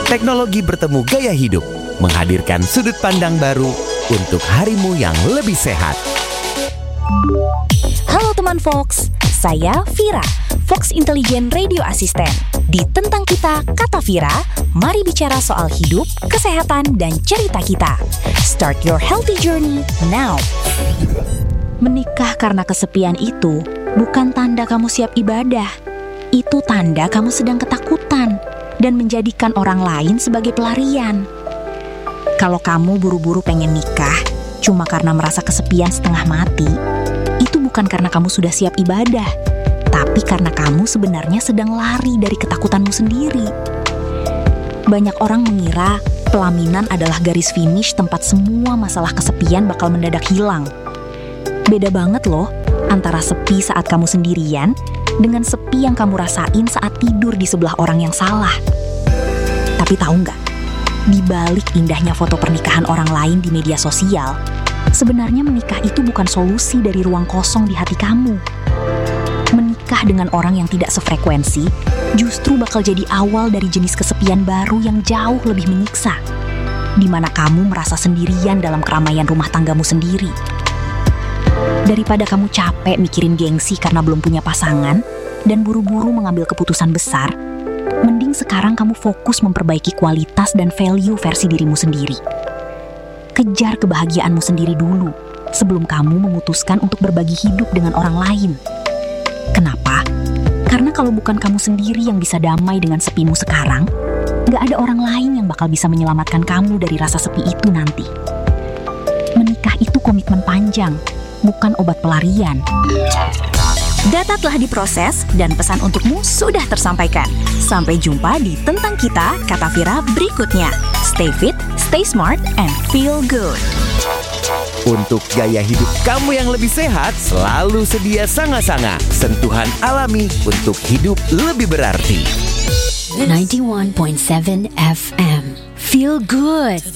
teknologi bertemu gaya hidup, menghadirkan sudut pandang baru untuk harimu yang lebih sehat. Halo teman Fox, saya Vira, Fox Intelligent Radio Assistant. Di Tentang Kita, kata Vira, mari bicara soal hidup, kesehatan, dan cerita kita. Start your healthy journey now. Menikah karena kesepian itu bukan tanda kamu siap ibadah. Itu tanda kamu sedang ketakutan dan menjadikan orang lain sebagai pelarian. Kalau kamu buru-buru pengen nikah cuma karena merasa kesepian setengah mati, itu bukan karena kamu sudah siap ibadah, tapi karena kamu sebenarnya sedang lari dari ketakutanmu sendiri. Banyak orang mengira pelaminan adalah garis finish tempat semua masalah kesepian bakal mendadak hilang. Beda banget loh antara sepi saat kamu sendirian dengan sepi yang kamu rasain saat tidur di sebelah orang yang salah. Tapi tahu nggak? Di balik indahnya foto pernikahan orang lain di media sosial, sebenarnya menikah itu bukan solusi dari ruang kosong di hati kamu. Menikah dengan orang yang tidak sefrekuensi justru bakal jadi awal dari jenis kesepian baru yang jauh lebih menyiksa, di mana kamu merasa sendirian dalam keramaian rumah tanggamu sendiri. Daripada kamu capek mikirin gengsi karena belum punya pasangan dan buru-buru mengambil keputusan besar, mending sekarang kamu fokus memperbaiki kualitas dan value versi dirimu sendiri. Kejar kebahagiaanmu sendiri dulu sebelum kamu memutuskan untuk berbagi hidup dengan orang lain. Kenapa? Karena kalau bukan kamu sendiri yang bisa damai dengan sepimu sekarang, gak ada orang lain yang bakal bisa menyelamatkan kamu dari rasa sepi itu nanti. Menikah itu komitmen panjang, bukan obat pelarian. Data telah diproses dan pesan untukmu sudah tersampaikan. Sampai jumpa di Tentang Kita, kata Vira berikutnya. Stay fit, stay smart, and feel good. Untuk gaya hidup kamu yang lebih sehat, selalu sedia Sanga-Sanga, sentuhan alami untuk hidup lebih berarti. 91.7 FM. Feel good.